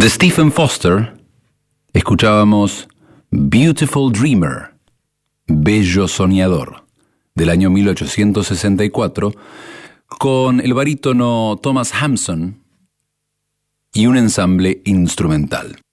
De Stephen Foster escuchábamos Beautiful Dreamer, Bello Soñador, del año 1864, con el barítono Thomas Hampson y un ensamble instrumental.